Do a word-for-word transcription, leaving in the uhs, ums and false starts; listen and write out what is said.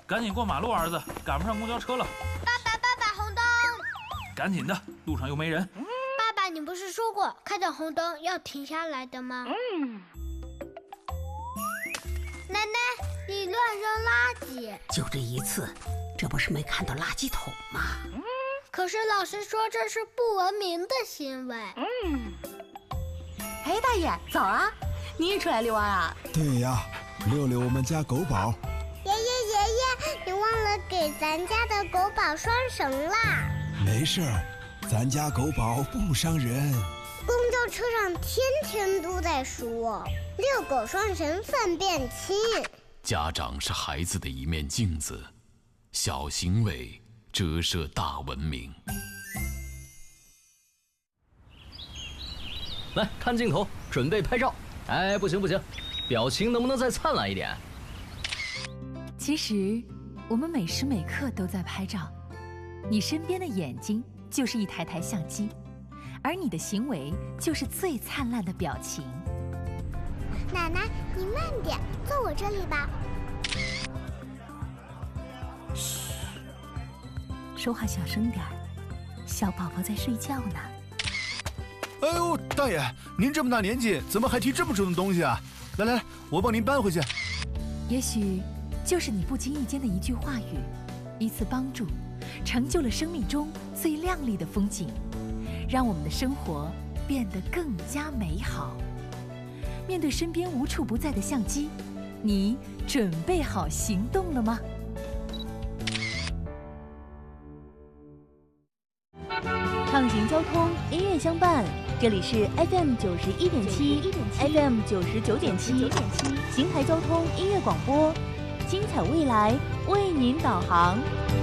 赶紧过马路，儿子，赶不上公交车了。 爸爸，爸爸，红灯！ 赶紧的，路上又没人。 爸爸，你不是说过看到红灯要停下来的吗？嗯。奶奶，你乱扔垃圾。 就这一次，这不是没看到垃圾桶吗？ 嗯。可是老师说这是不文明的行为。 嗯。哎，大爷，早啊！你也出来遛弯啊？ 对呀，遛遛我们家狗宝。 爷爷爷爷，你忘了给咱家的狗宝拴绳啦。 没事儿，咱家狗宝不伤人。 公交车上天天都在说遛狗拴绳粪便轻。 家长是孩子的一面镜子，小行为折射大文明。 来看镜头，准备拍照。哎，不行不行，表情能不能再灿烂一点？ 其实，我们每时每刻都在拍照。你身边的眼睛就是一台台相机，而你的行为就是最灿烂的表情。 奶奶，你慢点，坐我这里吧。 嘘，说话小声点儿，小宝宝在睡觉呢。 哎呦，大爷，您这么大年纪，怎么还提这么重的东西啊？来来来，我帮您搬回去。 也许就是你不经意间的一句话语，一次帮助，成就了生命中最亮丽的风景，让我们的生活变得更加美好。面对身边无处不在的相机，你准备好行动了吗？ 畅行交通，音乐相伴。这里是 F M 九十一点七 ，F M 九十九点七，邢台交通音乐广播，精彩未来为您导航。